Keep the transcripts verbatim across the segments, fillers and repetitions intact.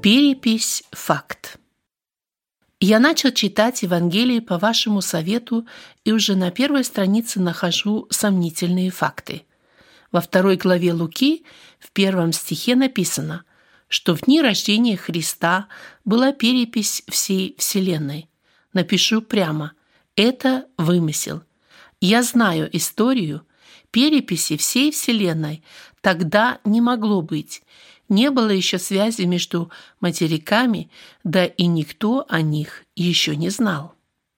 Перепись «Факт». Я начал читать Евангелие по вашему совету и уже на первой странице нахожу сомнительные факты. Во второй главе Луки в первом стихе написано, что в дни рождения Христа была перепись всей Вселенной. Напишу прямо. Это вымысел. Я знаю историю. Переписи всей Вселенной тогда не могло быть. Не было еще связи между материками, да и никто о них еще не знал.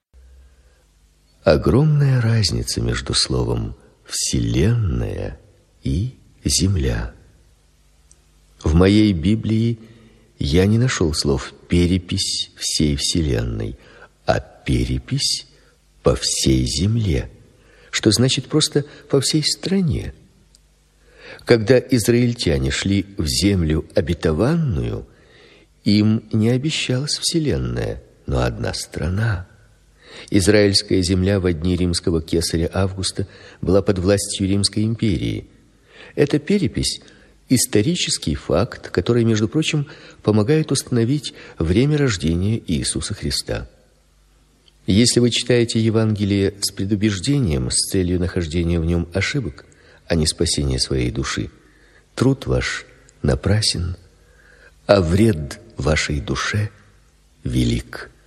Огромная разница между словом «вселенная» и «земля». В моей Библии я не нашел слов «перепись всей Вселенной», а «перепись по всей земле», что значит просто «по всей стране». Когда израильтяне шли в землю обетованную, им не обещалась Вселенная, но одна страна. Израильская земля во дни римского кесаря Августа была под властью Римской империи. Эта перепись – исторический факт, который, между прочим, помогает установить время рождения Иисуса Христа. Если вы читаете Евангелие с предубеждением, с целью нахождения в нем ошибок, а не спасения своей души, труд ваш напрасен, а вред вашей душе велик.